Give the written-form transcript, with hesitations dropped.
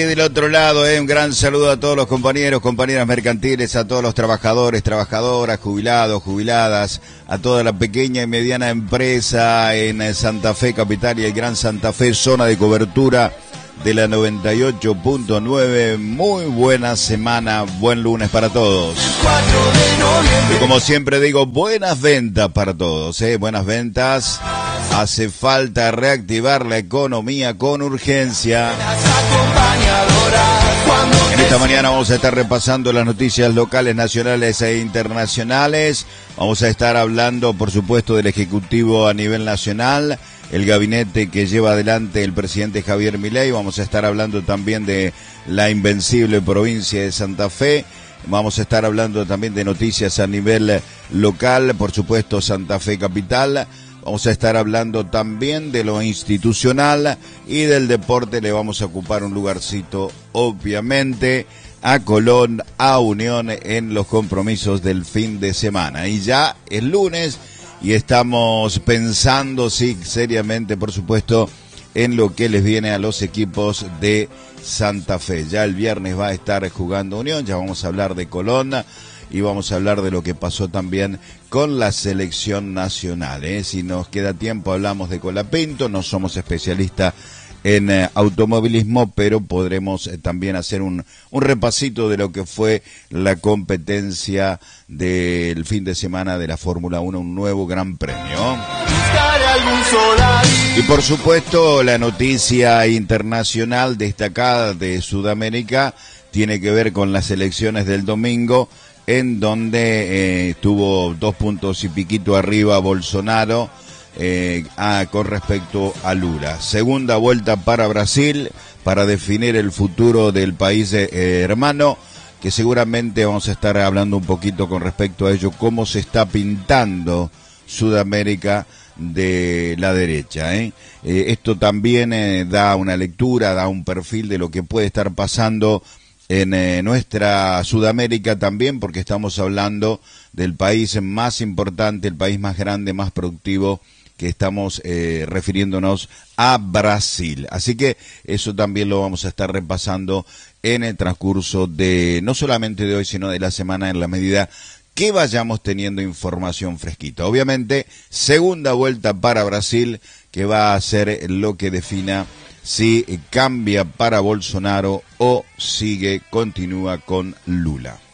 Y del otro lado, un gran saludo a todos los compañeros, compañeras mercantiles, a todos los trabajadores, trabajadoras, jubilados, jubiladas, a toda la pequeña y mediana empresa en Santa Fe Capital y el Gran Santa Fe, zona de cobertura de la 98.9. Muy buena semana, buen lunes para todos. Y como siempre digo, buenas ventas para todos, buenas ventas. Hace falta reactivar la economía con urgencia. En esta mañana vamos a estar repasando las noticias locales, nacionales e internacionales. Vamos a estar hablando, por supuesto, del Ejecutivo a nivel nacional, el gabinete que lleva adelante el presidente Javier Milei. Vamos a estar hablando también de la invencible provincia de Santa Fe. Vamos a estar hablando también de noticias a nivel local, por supuesto, Santa Fe Capital. Vamos a estar hablando también de lo institucional y del deporte. Le vamos a ocupar un lugarcito, obviamente, a Colón, a Unión en los compromisos del fin de semana. Y ya es lunes y estamos pensando, sí, seriamente, por supuesto, en lo que les viene a los equipos de Santa Fe. Ya el viernes va a estar jugando Unión, ya vamos a hablar de Colón. Y vamos a hablar de lo que pasó también con la selección nacional. Si nos queda tiempo hablamos de Colapinto, no somos especialistas en automovilismo, pero podremos también hacer un repasito de lo que fue la competencia del fin de semana de la Fórmula 1, un nuevo gran premio. Y por supuesto la noticia internacional destacada de Sudamérica tiene que ver con las elecciones del domingo, en donde tuvo 2 puntos y piquito arriba Bolsonaro con respecto a Lula. Segunda vuelta para Brasil para definir el futuro del país hermano, que seguramente vamos a estar hablando un poquito con respecto a ello, cómo se está pintando Sudamérica de la derecha. Esto también da una lectura, da un perfil de lo que puede estar pasando en nuestra Sudamérica también, porque estamos hablando del país más importante, el país más grande, más productivo, que estamos refiriéndonos a Brasil. Así que eso también lo vamos a estar repasando en el transcurso de, no solamente de hoy, sino de la semana, en la medida que vayamos teniendo información fresquita. Obviamente, segunda vuelta para Brasil, que va a ser lo que defina si cambia para Bolsonaro o continúa con Lula.